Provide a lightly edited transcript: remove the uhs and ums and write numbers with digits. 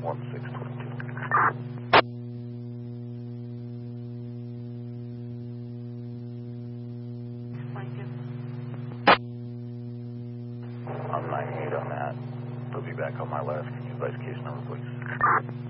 1622. I'm 98 on that. They'll be back on my left. Can you advise case number, please?